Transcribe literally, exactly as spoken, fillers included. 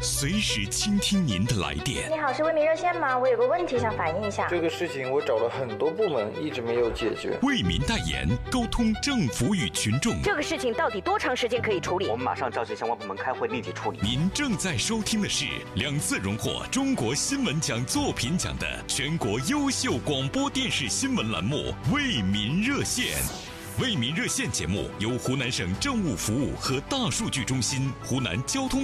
随时倾听您的来电。 你好，是为民热线吗？我有个问题想反映一下。 这个事情我找了很多部门，一直没有解决。 为民代言，沟通政府与群众。 这个事情到底多长时间可以处理？ 我们马上召集相关部门开会，立即处理。 您正在收听的是两次荣获中国新闻奖作品奖的全国优秀广播电视新闻栏目《为民热线》。为民热线节目由湖南省政务服务和大数据中心、湖南交通